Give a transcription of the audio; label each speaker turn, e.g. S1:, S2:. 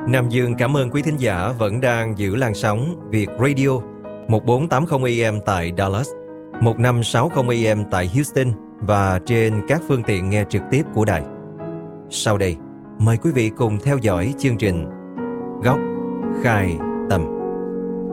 S1: Nam Dương cảm ơn quý thính giả vẫn đang giữ làn sóng Việt Radio 1480 AM tại Dallas, 1560 AM tại Houston và trên các phương tiện nghe trực tiếp của đài. Sau đây, mời quý vị cùng theo dõi chương trình Góc Khai Tâm.